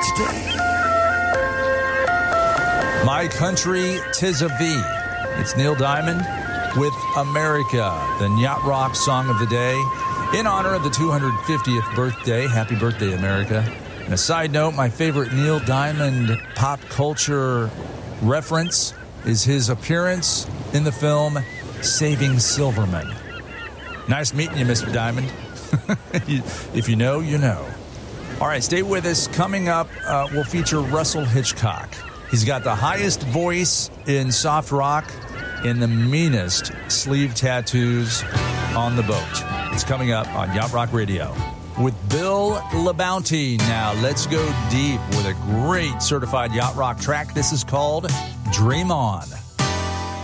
today. My Country 'Tis of Thee. It's Neil Diamond with America, the Yacht Rock song of the day, in honor of the 250th birthday. Happy birthday, America. And a side note, my favorite Neil Diamond pop culture reference is his appearance in the film Saving Silverman. Nice meeting you, Mr. Diamond. If you know, you know. All right, stay with us. Coming up, we'll feature Russell Hitchcock. He's got the highest voice in soft rock and the meanest sleeve tattoos on the boat. It's coming up on Yacht Rock Radio with Bill LaBounty. Now, let's go deep with a great certified Yacht Rock track. This is called Dream On.